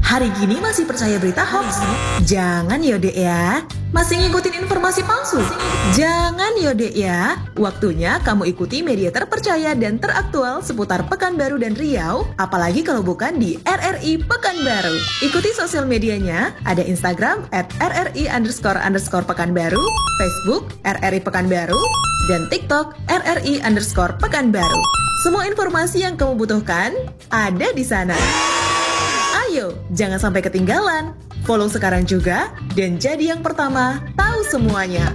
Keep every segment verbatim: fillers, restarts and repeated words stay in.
Hari gini masih percaya berita hoax? Jangan ya dek ya. Masih ngikutin informasi palsu? Jangan ya dek ya. Waktunya kamu ikuti media terpercaya dan teraktual seputar Pekanbaru dan Riau, apalagi kalau bukan di R R I Pekanbaru. Ikuti sosial medianya, ada Instagram at rri underscore underscore Pekanbaru, Facebook R R I Pekanbaru, dan TikTok R R I underscore Pekanbaru. Semua informasi yang kamu butuhkan ada di sana. Ayo, jangan sampai ketinggalan. Follow sekarang juga dan jadi yang pertama tahu semuanya.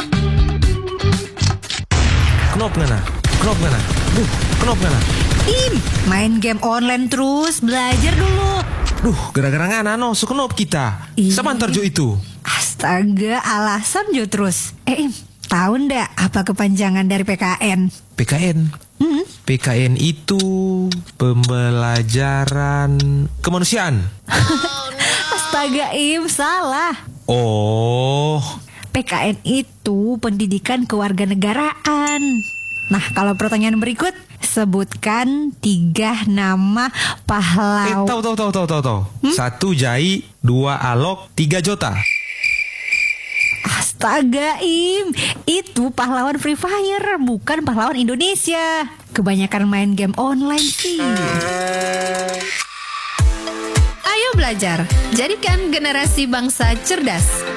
Kenop ngana? Kenop ngana? Duh, kenop ngana? Im, main game online terus, belajar dulu. Duh, gara-gara ngana no, so kenop kita. Ih. Sebentar jo itu. Astaga, alasan jo terus. Eh Im, tahu ndak apa kepanjangan dari P K N? P K N? Hmm? P K N itu pembelajaran kemanusiaan. Astaga Im, salah. Oh, P K N itu pendidikan kewarganegaraan. Nah, kalau pertanyaan berikut, sebutkan tiga nama eh pahlawan. tahu tahu tahu tahu tahu tahu. Hmm? Satu Jai, dua Alok, tiga Jota. Astaga Im, itu pahlawan Free Fire, bukan pahlawan Indonesia. Kebanyakan main game online sih. Ayo belajar, jadikan generasi bangsa cerdas.